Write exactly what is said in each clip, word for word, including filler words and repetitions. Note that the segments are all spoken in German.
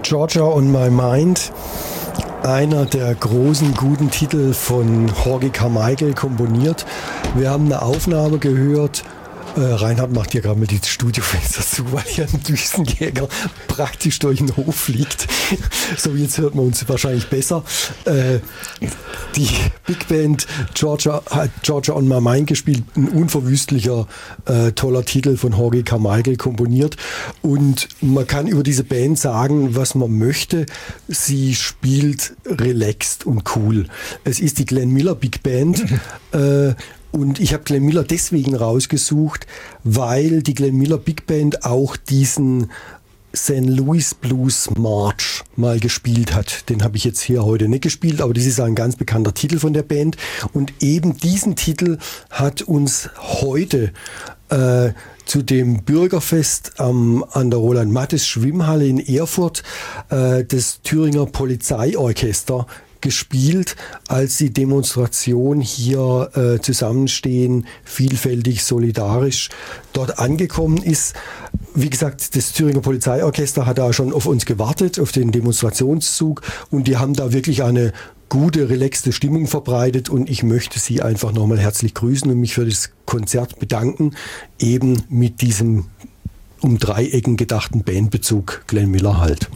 Georgia on My Mind, einer der großen, guten Titel von Jorge Carmichael komponiert. Wir haben eine Aufnahme gehört. Äh, Reinhard macht hier gerade mal die Studiofenster zu, weil hier ein Düsenjäger praktisch durch den Hof fliegt. So, jetzt hört man uns wahrscheinlich besser. Äh, die Big Band Georgia hat Georgia on My Mind gespielt. Ein unverwüstlicher, äh, toller Titel von Jorge Carmichael komponiert. Und man kann über diese Band sagen, was man möchte. Sie spielt relaxed und cool. Es ist die Glenn Miller Big Band. äh, Und ich habe Glenn Miller deswegen rausgesucht, weil die Glenn Miller Big Band auch diesen Saint Louis Blues March mal gespielt hat. Den habe ich jetzt hier heute nicht gespielt, aber das ist ein ganz bekannter Titel von der Band. Und eben diesen Titel hat uns heute äh, zu dem Bürgerfest ähm, an der Roland-Mattes-Schwimmhalle in Erfurt äh, das Thüringer Polizeiorchester gespielt, als die Demonstration hier äh, zusammenstehen, vielfältig, solidarisch dort angekommen ist. Wie gesagt, das Thüringer Polizeiorchester hat da schon auf uns gewartet, auf den Demonstrationszug, und die haben da wirklich eine gute, relaxte Stimmung verbreitet, und ich möchte Sie einfach nochmal herzlich grüßen und mich für das Konzert bedanken, eben mit diesem um Dreiecken gedachten Bandbezug Glenn Miller halt.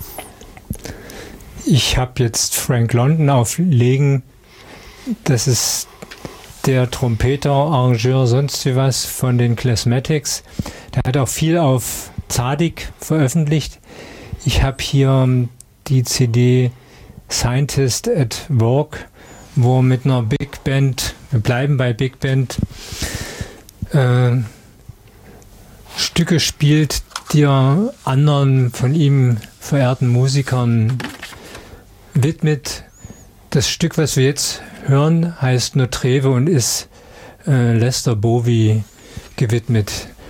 Ich habe jetzt Frank London auflegen. Das ist der Trompeter, Arrangeur, sonst wie was von den Classmatics. Der hat auch viel auf Tzadik veröffentlicht. Ich habe hier die C D Scientist at Work, wo er mit einer Big Band, wir bleiben bei Big Band, äh, Stücke spielt, die er anderen von ihm verehrten Musikern widmet. Das Stück, was wir jetzt hören, heißt Nur Treve und ist äh, Lester Bowie gewidmet.